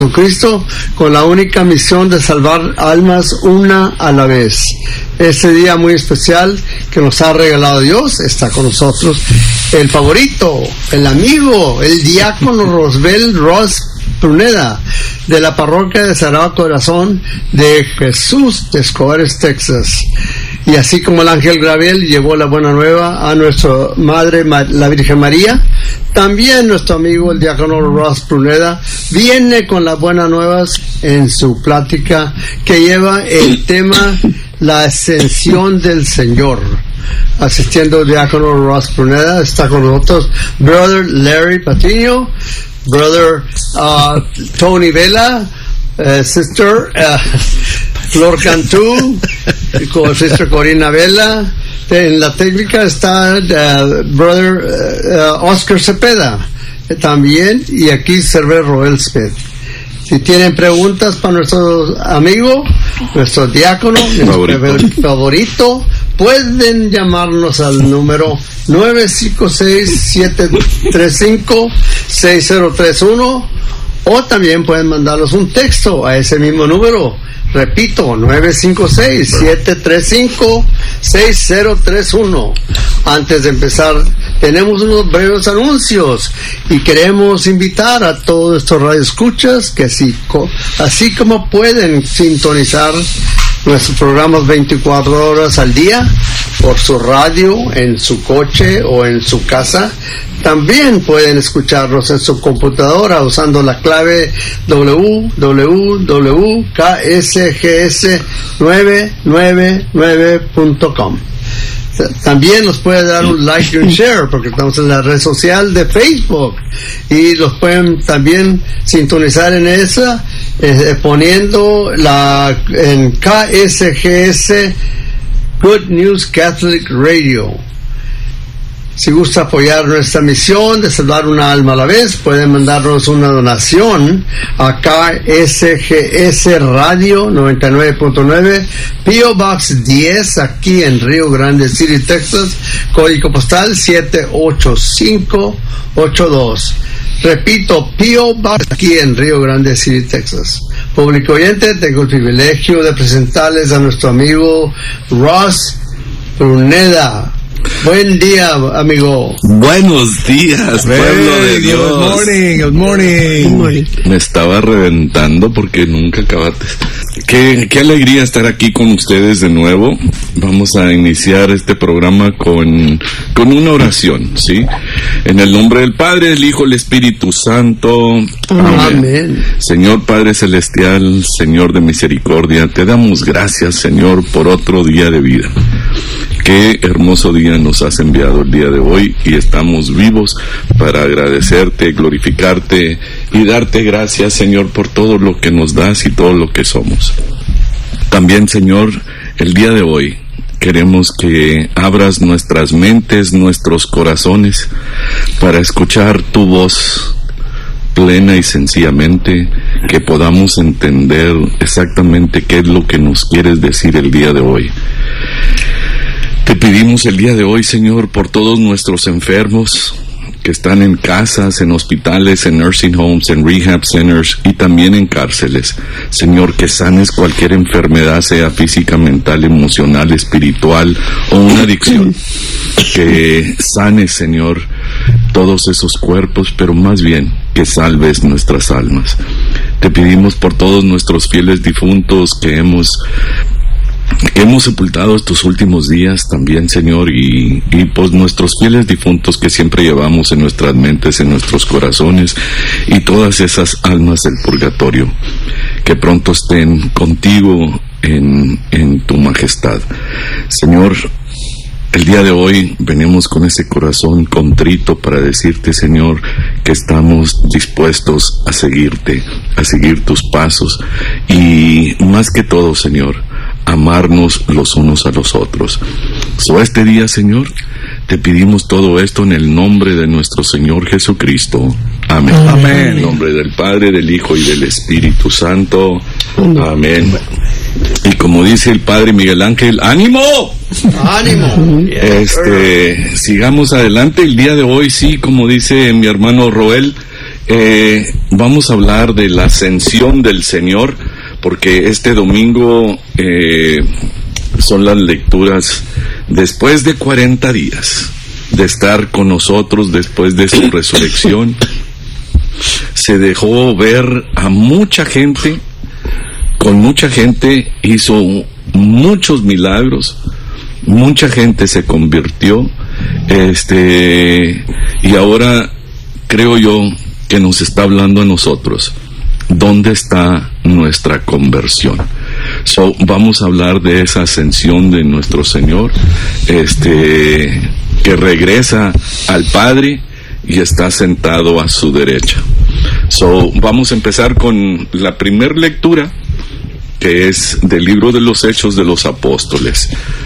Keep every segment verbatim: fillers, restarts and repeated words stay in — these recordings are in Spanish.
Cristo, con la única misión de salvar almas una a la vez. Este día muy especial que nos ha regalado Dios, está con nosotros el favorito, el amigo, el diácono Rosbel Ross Pruneda, de la parroquia de Sagrado Corazón de Jesús de Escobares, Texas. Y así como el ángel Gabriel llevó la buena nueva a nuestra madre, la Virgen María, también nuestro amigo el diácono Ross Pruneda viene con las buenas nuevas en su plática que lleva el tema la ascensión del Señor. Asistiendo el diácono Ross Pruneda está con nosotros brother Larry Patiño, brother uh, Tony Vela, uh, sister uh, Flor Cantú, con sister Corina Vela. En la técnica está uh, brother uh, Oscar Cepeda eh, también, y aquí server Roel Smith. Si tienen preguntas para nuestro amigo, nuestro diácono, favorito. nuestro favorito, pueden llamarnos al número nueve cinco seis, siete tres cinco, seis cero tres uno, o también pueden mandarnos un texto a ese mismo número. Repito, nueve cinco seis, siete tres cinco, seis cero tres uno. Antes de empezar, tenemos unos breves anuncios y queremos invitar a todos estos radioescuchas que así, así como pueden sintonizar nuestros programas veinticuatro horas al día por su radio, en su coche o en su casa, también pueden escucharnos en su computadora usando la clave doble u doble u doble u punto k s g s nueve nueve nueve punto com. También nos puede dar un like y un share porque estamos en la red social de Facebook, y los pueden también sintonizar en esa eh, poniendo la en K S G S Good News Catholic Radio. Si gusta apoyar nuestra misión de salvar una alma a la vez, pueden mandarnos una donación a K S G S Radio noventa y nueve punto nueve, P O Box diez, aquí en Rio Grande City, Texas, código postal siete ocho cinco ocho dos. Repito, P O Box aquí en Rio Grande City, Texas. Público oyente, tengo el privilegio de presentarles a nuestro amigo Ross Pruneda. Buen día, amigo. Buenos días, hey, pueblo de Dios. Good morning, good morning. Good morning. Me estaba reventando porque nunca acabaste. Qué, qué alegría estar aquí con ustedes de nuevo. Vamos a iniciar este programa con, con una oración, ¿sí? En el nombre del Padre, del Hijo, del Espíritu Santo. Amén. Amén. Señor Padre Celestial, Señor de misericordia, te damos gracias, Señor, por otro día de vida. Qué hermoso día nos has enviado el día de hoy, y estamos vivos para agradecerte, glorificarte y darte gracias, Señor, por todo lo que nos das y todo lo que somos. También, Señor, el día de hoy queremos que abras nuestras mentes, nuestros corazones, para escuchar tu voz plena y sencillamente, que podamos entender exactamente qué es lo que nos quieres decir el día de hoy. Te pedimos el día de hoy, Señor, por todos nuestros enfermos que están en casas, en hospitales, en nursing homes, en rehab centers y también en cárceles. Señor, que sanes cualquier enfermedad, sea física, mental, emocional, espiritual o una adicción. Que sanes, Señor, todos esos cuerpos, pero más bien que salves nuestras almas. Te pedimos por todos nuestros fieles difuntos que hemos que hemos sepultado estos últimos días también, Señor, y, y pues nuestros fieles difuntos que siempre llevamos en nuestras mentes, en nuestros corazones, y todas esas almas del purgatorio, que pronto estén contigo en, en tu majestad. Señor, el día de hoy venimos con ese corazón contrito para decirte, Señor, que estamos dispuestos a seguirte, a seguir tus pasos, y más que todo, Señor, amarnos los unos a los otros. So, este día, Señor, te pedimos todo esto en el nombre de nuestro Señor Jesucristo. Amén. Amén. En el nombre del Padre, del Hijo y del Espíritu Santo. Amén. Y como dice el Padre Miguel Ángel, ¡ánimo! ¡Ánimo! Este, sigamos adelante el día de hoy, sí, como dice mi hermano Roel, Eh, vamos a hablar de la ascensión del Señor, porque este domingo eh, son las lecturas después de cuarenta días de estar con nosotros, después de su resurrección. Se dejó ver a mucha gente, con mucha gente hizo muchos milagros, mucha gente se convirtió, este, y ahora creo yo que nos está hablando a nosotros. ¿Dónde está nuestra conversión? So, vamos a hablar de esa ascensión de nuestro Señor, este, que regresa al Padre y está sentado a su derecha. So, vamos a empezar con la primera lectura, que es del libro de los Hechos de los Apóstoles.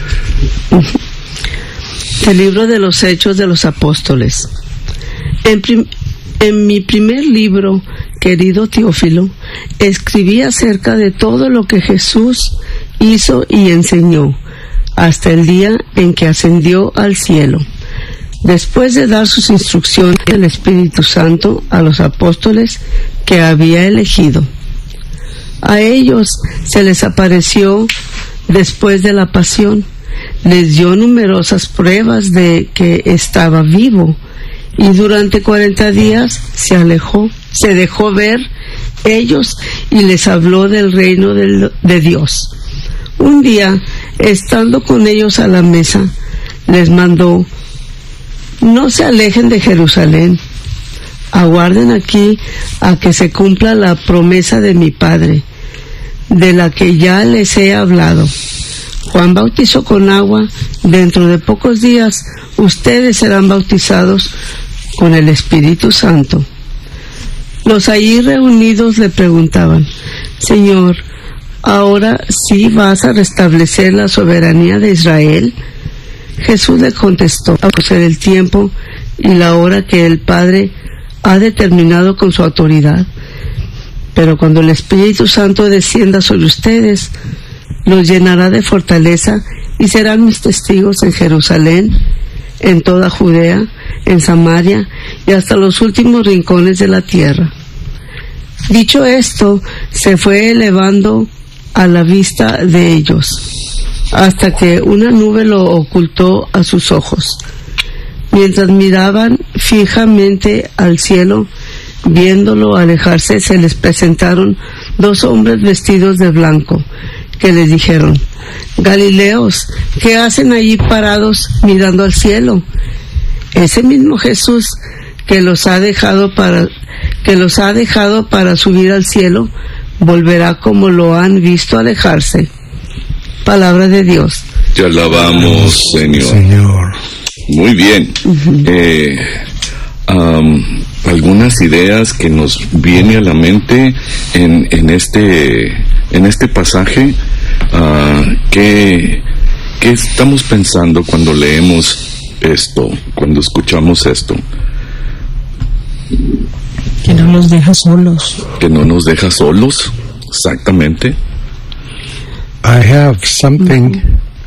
El libro de los Hechos de los Apóstoles. En, prim- en mi primer libro, querido Teófilo, escribí acerca de todo lo que Jesús hizo y enseñó hasta el día en que ascendió al cielo, después de dar sus instrucciones del Espíritu Santo a los apóstoles que había elegido. A ellos se les apareció después de la pasión, les dio numerosas pruebas de que estaba vivo, y durante cuarenta días se alejó, se dejó ver ellos y les habló del reino del, de Dios. Un día, estando con ellos a la mesa, les mandó: no se alejen de Jerusalén, aguarden aquí a que se cumpla la promesa de mi Padre, de la que ya les he hablado. Juan bautizó con agua, dentro de pocos días ustedes serán bautizados con el Espíritu Santo. Los allí reunidos le preguntaban: Señor, ¿ahora sí vas a restablecer la soberanía de Israel? Jesús le contestó: a conocer el tiempo y la hora que el Padre ha determinado con su autoridad. Pero cuando el Espíritu Santo descienda sobre ustedes, los llenará de fortaleza y serán mis testigos en Jerusalén, en toda Judea, en Samaria y hasta los últimos rincones de la tierra. Dicho esto, se fue elevando a la vista de ellos, hasta que una nube lo ocultó a sus ojos. Mientras miraban fijamente al cielo, viéndolo alejarse, se les presentaron dos hombres vestidos de blanco, que les dijeron: Galileos, ¿qué hacen allí parados mirando al cielo? Ese mismo Jesús que los ha dejado para que los ha dejado para subir al cielo, volverá como lo han visto alejarse. Palabra de Dios. Te alabamos, Señor. Señor. Muy bien. Uh-huh. Eh, um, algunas ideas que nos viene a la mente en, en este en este pasaje. Uh, ¿qué, ¿Qué estamos pensando cuando leemos esto, cuando escuchamos esto? Que no nos deja solos. Que no nos deja solos, exactamente. I have something.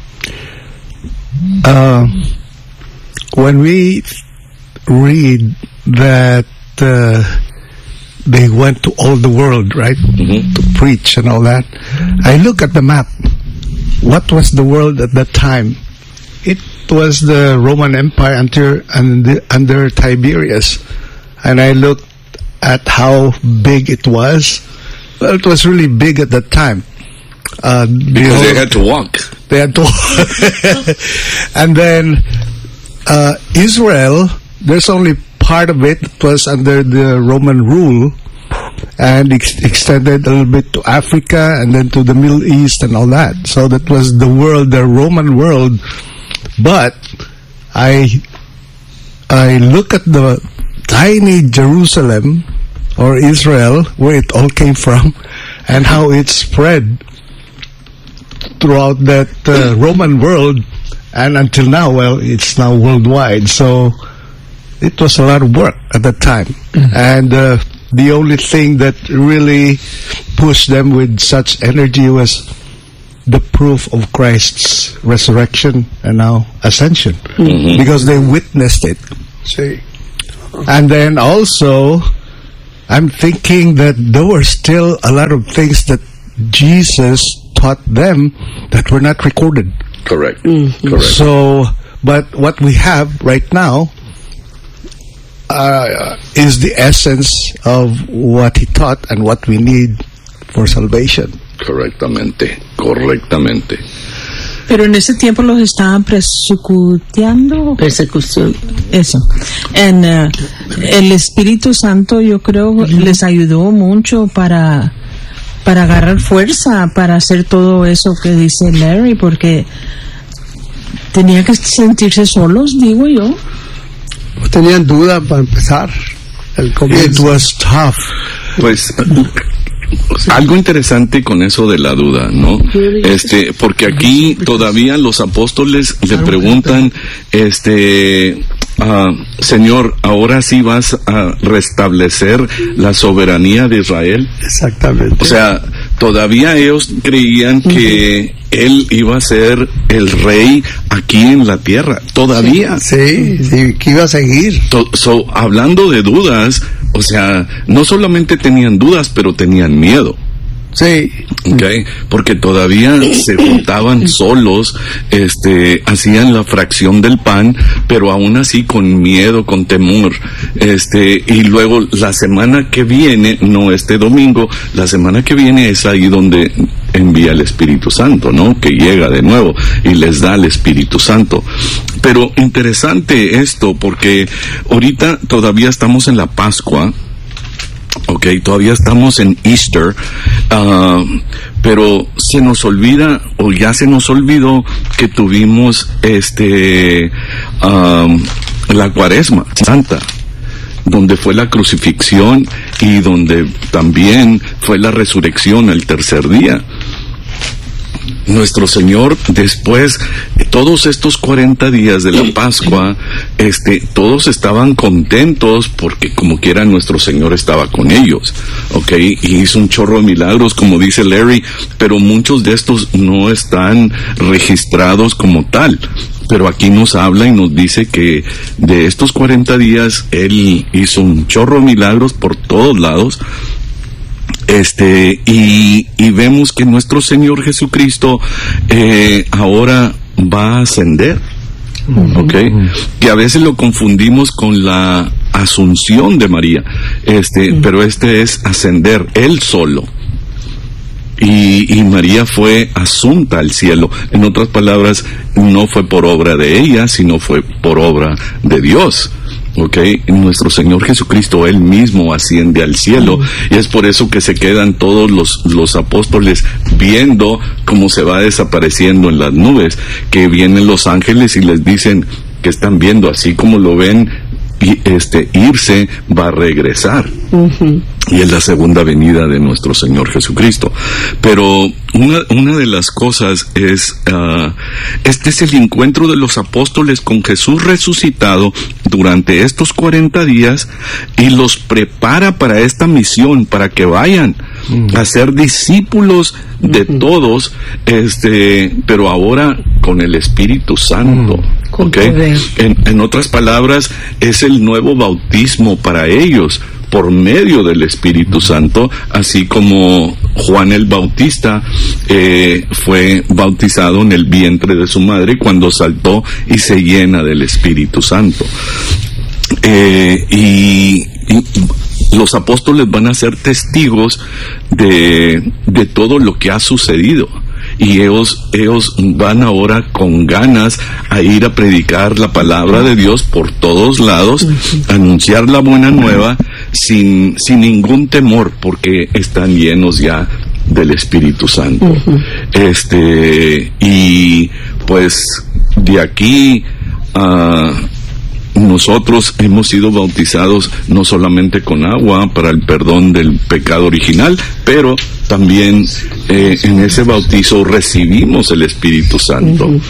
Uh, when we read that uh, they went to all the world, right, mm-hmm. to preach and all that, I look at the map. What was the world at that time? It was the Roman Empire under under, under Tiberius, and I looked at how big it was. Well, it was really big at that time. Uh, because whole, they had to walk. They had to walk. And then uh, Israel, there's only part of it that was under the Roman rule, and ex- extended a little bit to Africa and then to the Middle East and all that. So that was the world, the Roman world. But I I look at the tiny Jerusalem or Israel, where it all came from, and how it spread throughout that uh, Roman world, and until now, well, it's now worldwide. So it was a lot of work at that time. Mm-hmm. And uh, the only thing that really pushed them with such energy was the proof of Christ's resurrection and now ascension, mm-hmm. because they witnessed it. See, and then also I'm thinking that there were still a lot of things that Jesus taught them that were not recorded. Correct. Mm-hmm. Correct. So, but what we have right now uh, is the essence of what he taught and what we need for salvation. Correctamente, correctamente. Pero en ese tiempo los estaban persecuteando. Persecución. Eso. En, uh, el Espíritu Santo, yo creo, les ayudó mucho para, para agarrar fuerza, para hacer todo eso que dice Larry, porque tenía que sentirse solos, digo yo. Tenían duda para empezar el It comienzo. was tough. Pues algo interesante con eso de la duda, ¿no? Este, porque aquí todavía los apóstoles le preguntan, este, ah, Señor, ahora sí vas a restablecer la soberanía de Israel. Exactamente. O sea, todavía ellos creían que él iba a ser el rey aquí en la tierra. Todavía. Sí, sí, que iba a seguir. To- so, hablando de dudas, o sea, no solamente tenían dudas, pero tenían miedo. Sí. Okay, porque todavía se juntaban solos, este, hacían la fracción del pan, pero aún así con miedo, con temor, este, y luego la semana que viene, no este domingo, la semana que viene es ahí donde envía el Espíritu Santo, ¿no? Que llega de nuevo y les da el Espíritu Santo. Pero interesante esto, porque ahorita todavía estamos en la Pascua. Ok, todavía estamos en Easter, uh, pero se nos olvida, o ya se nos olvidó, que tuvimos este um, la Cuaresma Santa, donde fue la crucifixión y donde también fue la resurrección el tercer día. Nuestro Señor, después de todos estos cuarenta días de la Pascua, este, todos estaban contentos porque como quiera nuestro Señor estaba con ellos, ¿ok? Y hizo un chorro de milagros, como dice Larry, pero muchos de estos no están registrados como tal. Pero aquí nos habla y nos dice que de estos cuarenta días Él hizo un chorro de milagros por todos lados. Este, y, y vemos que nuestro Señor Jesucristo eh, ahora va a ascender, ¿ok? Que a veces lo confundimos con la asunción de María, este, pero este es ascender, Él solo. Y, y María fue asunta al cielo. En otras palabras, no fue por obra de ella, sino fue por obra de Dios. Ok, nuestro Señor Jesucristo, Él mismo asciende al cielo, y es por eso que se quedan todos los, los apóstoles viendo cómo se va desapareciendo en las nubes, que vienen los ángeles y les dicen que están viendo, así como lo ven y, este, irse, va a regresar. Uh-huh. Y es la segunda venida de nuestro Señor Jesucristo. Pero una, una de las cosas es, uh, este es el encuentro de los apóstoles con Jesús resucitado durante estos cuarenta días, y los prepara para esta misión, para que vayan mm. a ser discípulos de mm. todos, este, pero ahora con el Espíritu Santo. Mm. ¿Okay? En, en otras palabras, es el nuevo bautismo para ellos, por medio del Espíritu Santo, así como Juan el Bautista eh, fue bautizado en el vientre de su madre cuando saltó y se llena del Espíritu Santo. Eh, y, y los apóstoles van a ser testigos de, de todo lo que ha sucedido. Y ellos, ellos van ahora con ganas a ir a predicar la palabra de Dios por todos lados, uh-huh. anunciar la buena nueva sin, sin ningún temor, porque están llenos ya del Espíritu Santo. Uh-huh. Este, y pues de aquí a... Uh, nosotros hemos sido bautizados no solamente con agua para el perdón del pecado original, pero también eh, en ese bautizo recibimos el Espíritu Santo. Uh-huh.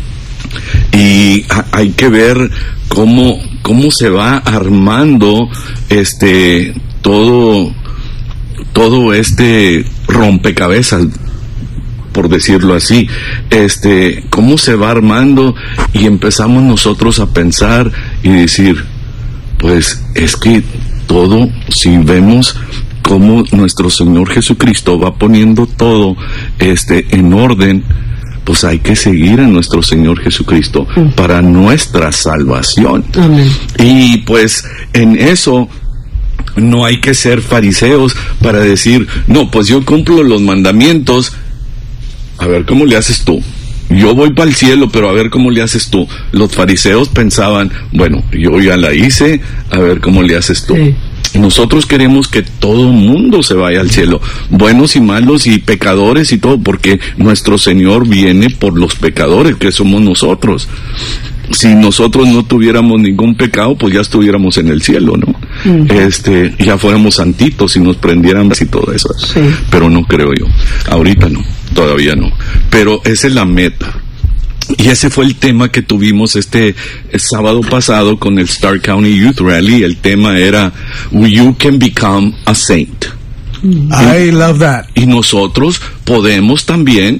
Y ha, hay que ver cómo, cómo se va armando este todo, todo este rompecabezas, por decirlo así, este, cómo se va armando, y empezamos nosotros a pensar y decir, pues es que todo, si vemos cómo nuestro Señor Jesucristo va poniendo todo este en orden, pues hay que seguir a nuestro Señor Jesucristo para nuestra salvación. Amén. Y pues en eso no hay que ser fariseos para decir, no, pues yo cumplo los mandamientos, a ver cómo le haces tú. Yo voy para el cielo, pero a ver cómo le haces tú. Los fariseos pensaban, bueno, yo ya la hice, a ver cómo le haces tú. Sí. Nosotros queremos que todo el mundo se vaya al cielo, buenos y malos y pecadores y todo, porque nuestro Señor viene por los pecadores que somos nosotros. Si nosotros no tuviéramos ningún pecado, pues ya estuviéramos en el cielo, ¿no? Uh-huh. Este, ya fuéramos santitos y nos prendieran y todo eso. Sí. Pero no creo yo. Ahorita no, todavía no. Pero esa es la meta. Y ese fue el tema que tuvimos este sábado pasado con el Stark County Youth Rally. El tema era You Can Become a Saint. I love that. Y nosotros podemos también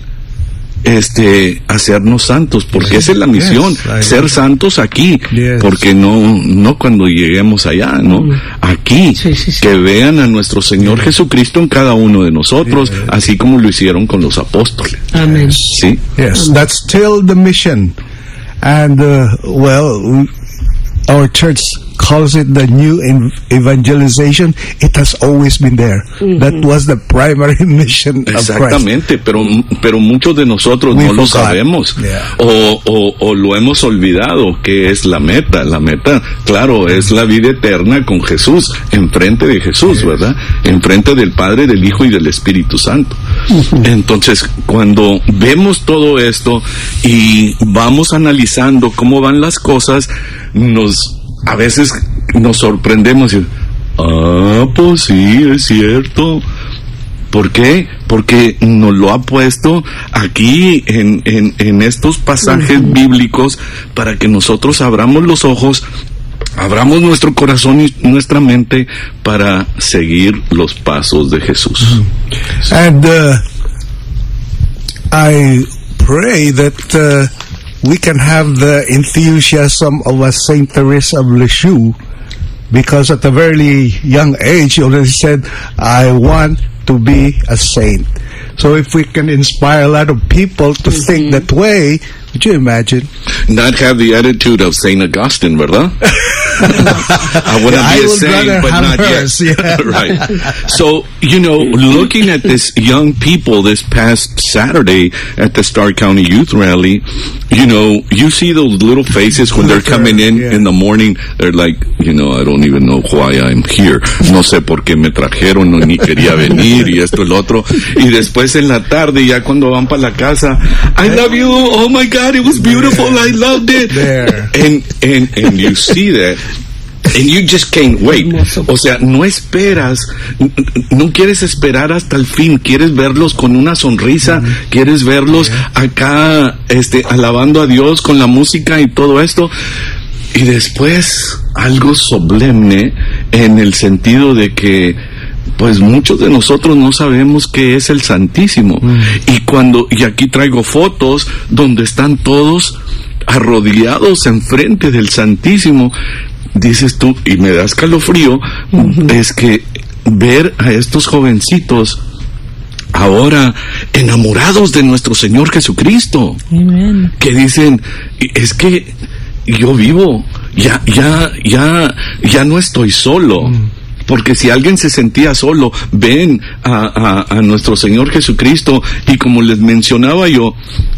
este hacernos santos, porque esa es la misión, yes, ser santos aquí, yes. Porque no no cuando lleguemos allá, no, aquí, sí, sí, sí. Que vean a nuestro Señor yes. Jesucristo en cada uno de nosotros, yes. Así como lo hicieron con los apóstoles. Amén. Sí. Yes, that's still the mission, and uh, well, we, our church calls it the new evangelization. It has always been there. Mm-hmm. That was the primary mission of Christ. Exactamente, pero pero muchos de nosotros We no forgot. Lo sabemos, yeah. o, o, o lo hemos olvidado, que es la meta. La meta, claro, es la vida eterna con Jesús, enfrente de Jesús, yes. ¿Verdad? Enfrente del Padre, del Hijo y del Espíritu Santo. Mm-hmm. Entonces, cuando vemos todo esto y vamos analizando cómo van las cosas, nos a veces nos sorprendemos y, ah, pues sí, es cierto. ¿Por qué? Porque nos lo ha puesto aquí en, en, en estos pasajes uh-huh. bíblicos para que nosotros abramos los ojos, abramos nuestro corazón y nuestra mente para seguir los pasos de Jesús. Uh-huh. And uh, I pray that uh, we can have the enthusiasm of a Saint Teresa of Lisieux, because at a very young age she already said, I want to be a saint. So if we can inspire a lot of people to mm-hmm. think that way, would you imagine? Not have the attitude of Saint Augustine, ¿verdad? I want to yeah, be I a saint, but not hers, yet. Yeah. Right. So, you know, looking at this young people this past Saturday at the Stark County Youth Rally, you know, you see those little faces when they're coming in yeah. in the morning. They're like, you know, I don't even know why I'm here. No sé por qué me trajeron, no, ni quería venir y esto y lo otro. Y después en la tarde, ya cuando van para la casa, I love you, oh my God, it was beautiful, I loved it. There. And, and, and you see that. And you just can't wait. O sea, no esperas, no quieres esperar hasta el fin, quieres verlos con una sonrisa, mm-hmm. quieres verlos acá, este, alabando a Dios con la música y todo esto. Y después, algo solemne en el sentido de que, pues muchos de nosotros no sabemos qué es el Santísimo. Mm. Y cuando, y aquí traigo fotos donde están todos arrodillados enfrente del Santísimo. Dices tú, y me da escalofrío, uh-huh. es que ver a estos jovencitos ahora enamorados de nuestro Señor Jesucristo, Amen. Que dicen, es que yo vivo, ya, ya, ya, ya no estoy solo. Uh-huh. Porque si alguien se sentía solo, ven a, a, a nuestro Señor Jesucristo, y como les mencionaba yo,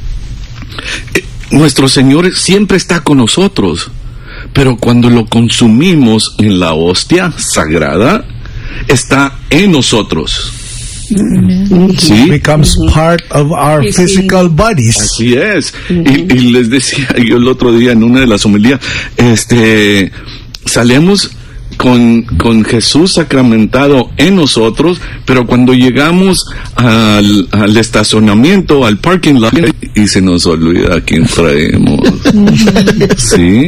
eh, nuestro Señor siempre está con nosotros. Pero cuando lo consumimos en la hostia sagrada, está en nosotros. Mm-hmm. ¿Sí? Becomes part of our physical bodies. Así es. Mm-hmm. y, y les decía yo el otro día en una de las homilías, este, salemos con, con Jesús sacramentado en nosotros, pero cuando llegamos al, al estacionamiento, al parking lot, y se nos olvida a quién traemos. ¿Sí?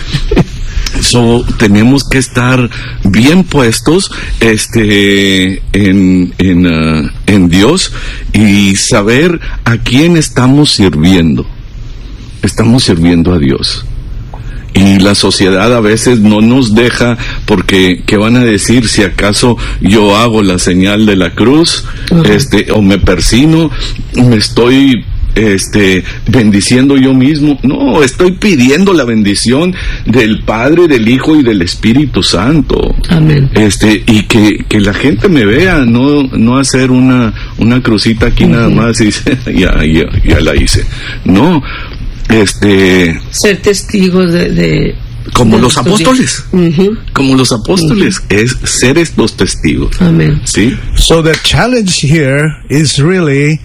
So, tenemos que estar bien puestos este en en, uh, en Dios y saber a quién estamos sirviendo. Estamos sirviendo a Dios. y la sociedad a veces no nos deja, porque ¿qué van a decir si acaso yo hago la señal de la cruz, uh-huh. este, o me persino, me estoy este bendiciendo yo mismo? No, estoy pidiendo la bendición del Padre, del Hijo y del Espíritu Santo. Amén. Este, y que, que la gente me vea, no, no hacer una, una crucita aquí uh-huh. nada más y ya, ya, ya la hice. No, este, ser testigos de, de como de los apóstoles, uh-huh. como los apóstoles, uh-huh. es ser estos testigos. Amén. ¿Sí? So the challenge here is really,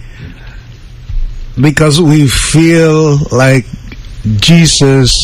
because we feel like Jesus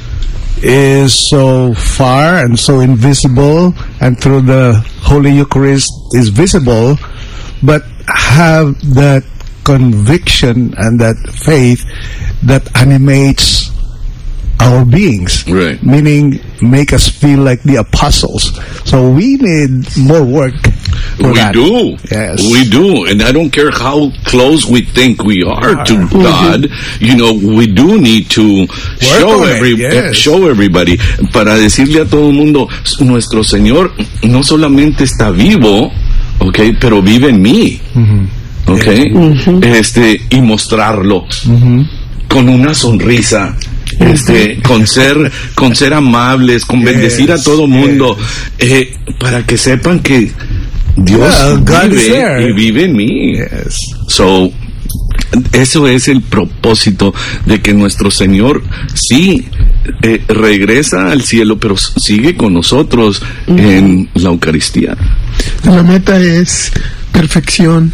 is so far and so invisible, and through the Holy Eucharist is visible, but have that conviction and that faith that animates our beings, right. meaning make us feel like the apostles. So we need more work for we that. do yes we do and I don't care how close we think we are to mm-hmm. God, you know, we do need to work show every it, yes. show everybody, para decirle a todo el mundo, nuestro Señor no solamente está vivo, okay, pero vive en mí. Mm-hmm. Okay, uh-huh. este, y mostrarlo uh-huh. con una sonrisa, uh-huh. este, con ser, con ser amables, con yes. bendecir a todo mundo, yes. eh, para que sepan que Dios yeah, vive y vive en mí. Yes. So, eso es el propósito de que nuestro Señor sí eh, regresa al cielo, pero sigue con nosotros uh-huh. en la Eucaristía. La meta es perfección.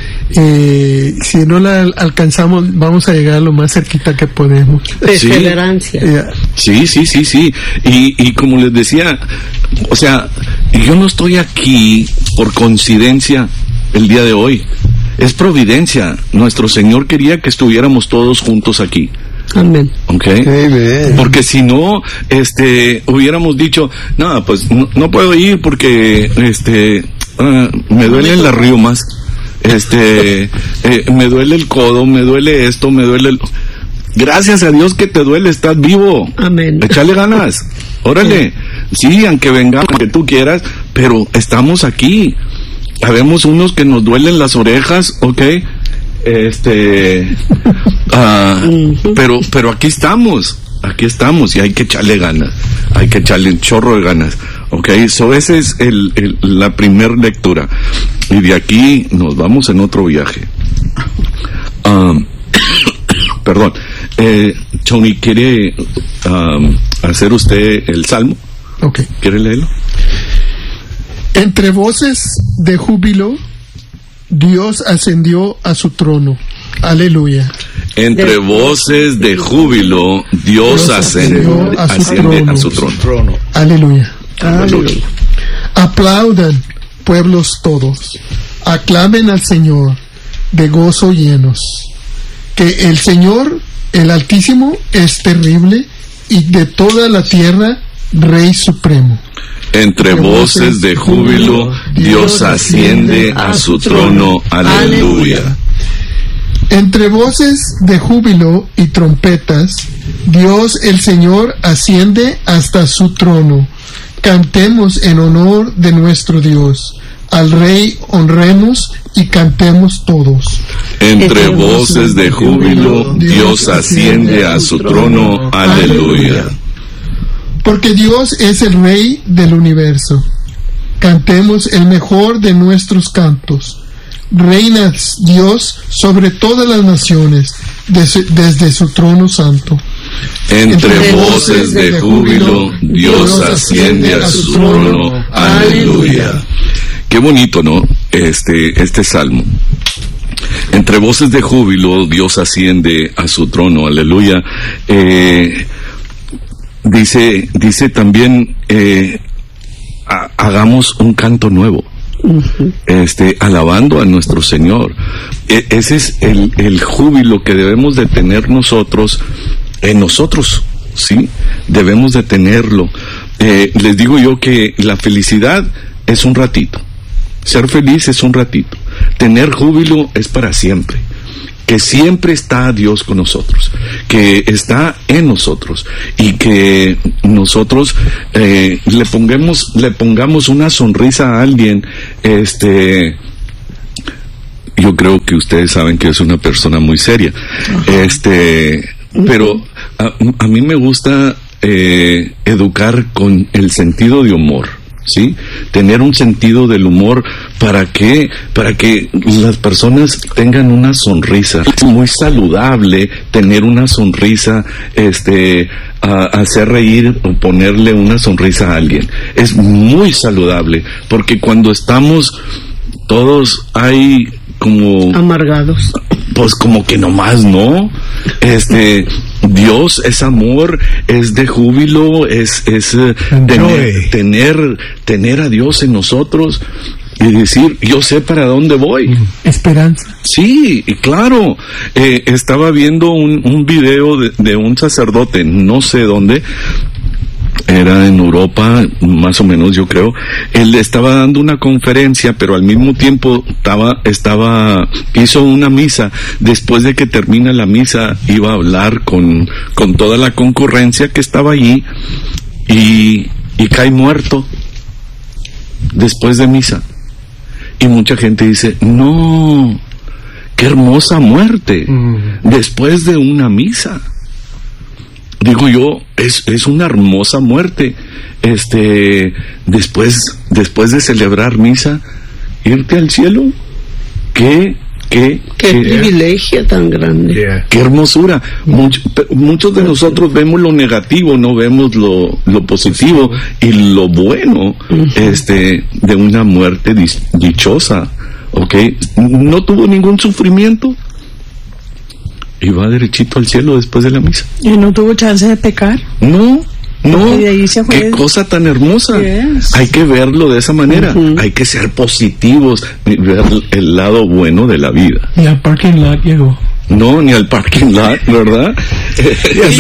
Eh, si no la alcanzamos, vamos a llegar lo más cerquita que podemos. Perseverancia. Sí, yeah. sí, sí, sí, sí. Y, y como les decía, o sea, yo no estoy aquí por coincidencia el día de hoy. Es providencia. Nuestro Señor quería que estuviéramos todos juntos aquí. Amén. Okay. Amen. Porque si no, este, hubiéramos dicho, no, pues no, no puedo ir porque, este, uh, me duelen las riumas. Este, eh, me duele el codo, me duele esto, me duele el... Gracias a Dios que te duele, estás vivo. Amén. Échale ganas. Órale. Sí, aunque vengamos, aunque tú quieras, pero estamos aquí. Habemos unos que nos duelen las orejas, ¿ok? Este, uh, pero, pero aquí estamos, aquí estamos y hay que echarle ganas, hay que echarle un chorro de ganas. Ok, so esa es el, el, la primer lectura. Y de aquí nos vamos en otro viaje. Um, perdón. Eh, Tony, ¿quiere um, hacer usted el salmo? Ok. ¿Quiere leerlo? Entre voces de júbilo, Dios ascendió a su trono. Aleluya. Entre voces de júbilo, Dios, Dios ascendió, a su, asciende trono. a su trono. Aleluya. Aleluya. Aplaudan, pueblos todos, aclamen al Señor de gozo llenos, que el Señor, el Altísimo, es terrible y de toda la tierra, Rey supremo. Entre voces de júbilo, Dios asciende a su trono. Aleluya. Entre voces de júbilo y trompetas, Dios el Señor asciende hasta su trono. Cantemos en honor de nuestro Dios. Al Rey honremos y cantemos todos. Entre voces de júbilo, Dios asciende a su trono. Aleluya. Porque Dios es el Rey del universo. Cantemos el mejor de nuestros cantos. Reina Dios sobre todas las naciones, desde, desde su trono santo. Entre, Entre voces de júbilo, Dios asciende a su trono. Aleluya. Qué bonito, ¿no? Este, este salmo. Entre voces de júbilo, Dios asciende a su trono. Aleluya. Eh, dice, dice también, eh, ha, hagamos un canto nuevo. Uh-huh. Este, alabando a nuestro Señor. E- ese es el, el júbilo que debemos de tener nosotros en nosotros, ¿sí? Debemos de tenerlo. Eh, les digo yo que la felicidad es un ratito. Ser feliz es un ratito. Tener júbilo es para siempre. que siempre está Dios con nosotros, que está en nosotros, y que nosotros eh, le pongamos, le pongamos una sonrisa a alguien. Este, yo creo que ustedes saben que es una persona muy seria. Ajá. Este, pero a, a mí me gusta eh, educar con el sentido de humor, ¿sí? Tener un sentido del humor para que para que las personas tengan una sonrisa. Es muy saludable tener una sonrisa, este, a, hacer reír o ponerle una sonrisa a alguien. Es muy saludable, porque cuando estamos todos hay como amargados, pues como que nomás no, este, Dios es amor, es de júbilo, es, es eh, tener, tener, tener a Dios en nosotros y decir, yo sé para dónde voy. Esperanza. Sí, y claro, eh, estaba viendo un, un video de, de un sacerdote, no sé dónde, era en Europa, más o menos, yo creo. Él estaba dando una conferencia, pero al mismo tiempo estaba, estaba, hizo una misa. Después de que termina la misa, iba a hablar con, con toda la concurrencia que estaba allí, y, y cae muerto después de misa. Y mucha gente dice, no, qué hermosa muerte, mm. después de una misa. Digo yo, es, es una hermosa muerte, este, después, después de celebrar misa, irte al cielo. Qué, qué, qué, qué privilegio tan grande. Yeah. Qué hermosura. Much, muchos de nosotros vemos lo negativo, no vemos lo, lo positivo y lo bueno, uh-huh. este, de una muerte dichosa, ¿ok? No tuvo ningún sufrimiento. Y va derechito al cielo después de la misa. ¿Y no tuvo chance de pecar? No, no. De ahí se fue. Qué cosa tan hermosa. Yes. Hay que verlo de esa manera. Uh-huh. Hay que ser positivos, ver el lado bueno de la vida. Y al parking lot llegó. No, ni al parking lot, ¿verdad?